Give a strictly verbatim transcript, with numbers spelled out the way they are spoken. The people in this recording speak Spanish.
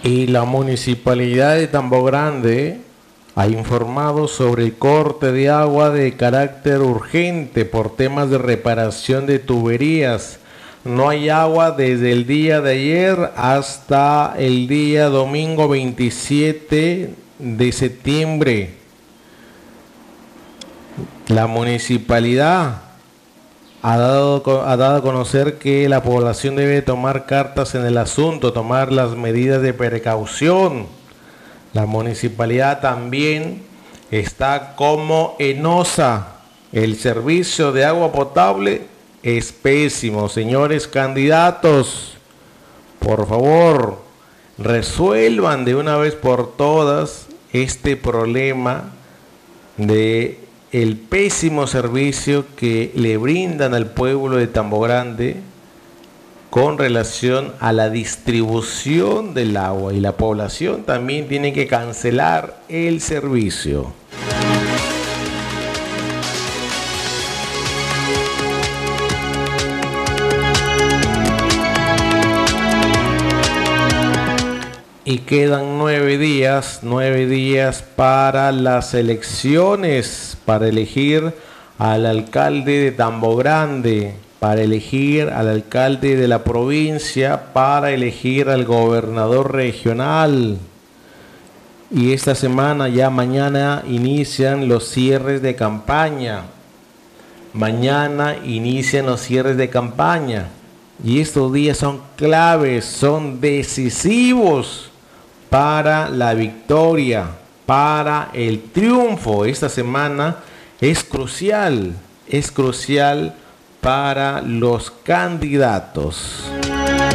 Y la Municipalidad de Tambo Grande ha informado sobre el corte de agua de carácter urgente por temas de reparación de tuberías. No hay agua desde el día de ayer hasta el día domingo veintisiete de septiembre. La municipalidad ha dado, ha dado a conocer que la población debe tomar cartas en el asunto, tomar las medidas de precaución. La municipalidad también está como ENOSA. El servicio de agua potable es pésimo. Señores candidatos, por favor, resuelvan de una vez por todas este problema de el pésimo servicio que le brindan al pueblo de Tambo Grande con relación a la distribución del agua, y la población también tiene que cancelar el servicio. Y quedan nueve días, nueve días para las elecciones, para elegir al alcalde de Tambo Grande, para elegir al alcalde de la provincia, para elegir al gobernador regional. Y esta semana, ya mañana, inician los cierres de campaña. Mañana inician los cierres de campaña. Y estos días son claves, son decisivos para la victoria, para el triunfo. Esta semana es crucial, es crucial para los candidatos.